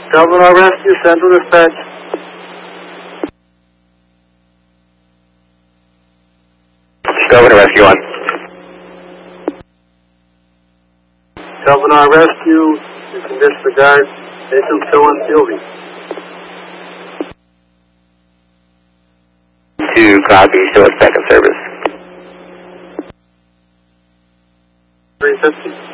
Governor Rescue, Central Dispatch. Governor Rescue 1. Governor Rescue, you can disregard Nathan Phil and Sylvie. 2 copy, show us back in service. 350.